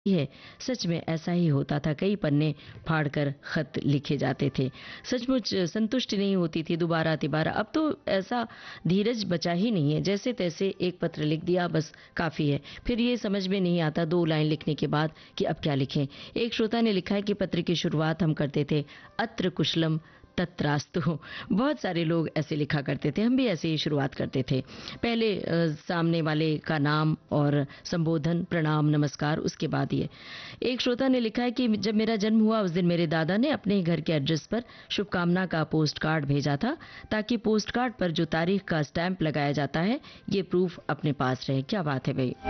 है। सच में ऐसा ही होता था, कई पन्ने फाड़कर खत लिखे जाते थे। सचमुच संतुष्टि नहीं होती थी दोबारा तिबारा। अब तो ऐसा धीरज बचा ही नहीं है, जैसे तैसे एक पत्र लिख दिया बस काफ़ी है। फिर ये समझ में नहीं आता 2 लाइन लिखने के बाद कि अब क्या लिखें। एक श्रोता ने लिखा है कि पत्र की शुरुआत हम करते थे अत्र कुशलम तत्रास्तु। बहुत सारे लोग ऐसे लिखा करते थे, हम भी ऐसे ही शुरुआत करते थे। पहले सामने वाले का नाम और संबोधन, प्रणाम, नमस्कार, उसके बाद ये। एक श्रोता ने लिखा है कि जब मेरा जन्म हुआ उस दिन मेरे दादा ने अपने ही घर के एड्रेस पर शुभकामना का पोस्ट कार्ड भेजा था, ताकि पोस्ट कार्ड पर जो तारीख का स्टैंप लगाया जाता है ये प्रूफ अपने पास रहे। क्या बात है भाई।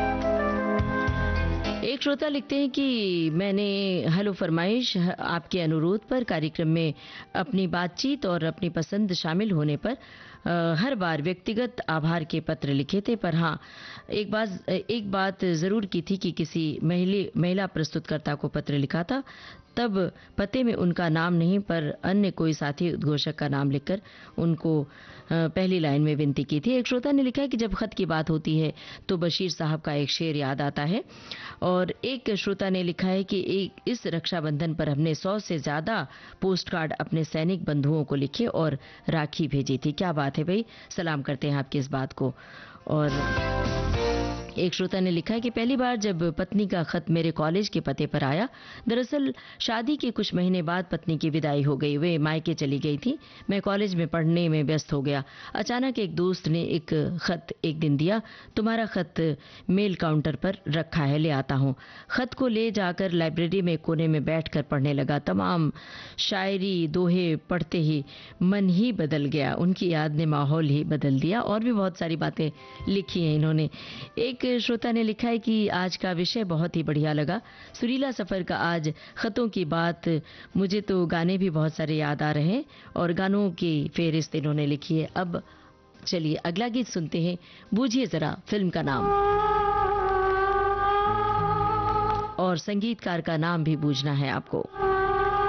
एक श्रोता लिखते हैं कि मैंने हेलो फरमाइश आपके अनुरोध पर कार्यक्रम में अपनी बातचीत और अपनी पसंद शामिल होने पर हर बार व्यक्तिगत आभार के पत्र लिखे थे, पर हाँ एक बात ज़रूर की थी कि किसी महिला प्रस्तुतकर्ता को पत्र लिखा था, तब पते में उनका नाम नहीं पर अन्य कोई साथी उद्घोषक का नाम लिखकर उनको पहली लाइन में विनती की थी। एक श्रोता ने लिखा है कि जब खत की बात होती है तो बशीर साहब का एक शेर याद आता है। और एक श्रोता ने लिखा है कि इस रक्षाबंधन पर हमने 100 से ज़्यादा पोस्ट कार्ड अपने सैनिक बंधुओं को लिखे और राखी भेजी थी। क्या बात है भाई, सलाम करते हैं आपकी इस बात को। और एक श्रोता ने लिखा है कि पहली बार जब पत्नी का खत मेरे कॉलेज के पते पर आया, दरअसल शादी के कुछ महीने बाद पत्नी की विदाई हो गई, वे मायके चली गई थी, मैं कॉलेज में पढ़ने में व्यस्त हो गया। अचानक एक दोस्त ने एक खत एक दिन दिया, तुम्हारा खत मेल काउंटर पर रखा है, ले आता हूँ। खत को ले जाकर लाइब्रेरी में कोने में बैठकर पढ़ने लगा। तमाम शायरी दोहे पढ़ते ही मन ही बदल गया, उनकी याद ने माहौल ही बदल दिया। और भी बहुत सारी बातें लिखी हैं इन्होंने। एक श्रोता ने लिखा है कि आज का विषय बहुत ही बढ़िया लगा, सुरीला सफर का आज खतों की बात, मुझे तो गाने भी बहुत सारे याद आ रहे हैं और गानों की फेहरिस्त इन्होंने लिखी है। अब चलिए अगला गीत सुनते हैं, बूझिए जरा फिल्म का नाम, और संगीतकार का नाम भी बूझना है आपको।